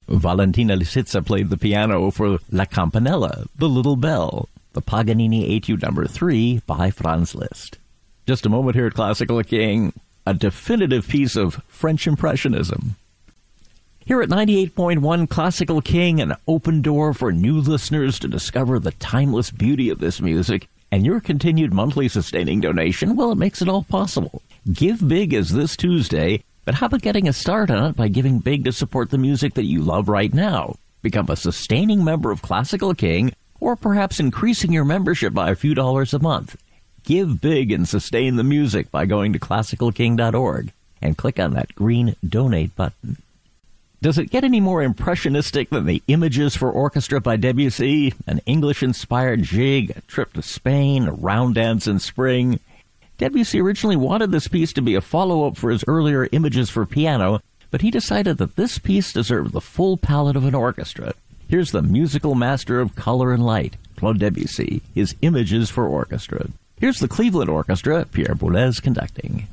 Valentina Lisitsa played the piano for La Campanella, The Little Bell, the Paganini Etude No. 3 by Franz Liszt. Just a moment here at Classical King, a definitive piece of French Impressionism. Here at 98.1 Classical King, an open door for new listeners to discover the timeless beauty of this music, and your continued monthly sustaining donation, well, it makes it all possible. Give Big is this Tuesday, but how about getting a start on it by giving big to support the music that you love right now? Become a sustaining member of Classical King, or perhaps increasing your membership by a few dollars a month. Give big and sustain the music by going to classicalking.org and click on that green Donate button. Does it get any more impressionistic than the Images for Orchestra by Debussy? An English-inspired jig, a trip to Spain, a round dance in spring. Debussy originally wanted this piece to be a follow-up for his earlier Images for Piano, but he decided that this piece deserved the full palette of an orchestra. Here's the musical master of color and light, Claude Debussy, his Images for Orchestra. Here's the Cleveland Orchestra, Pierre Boulez conducting.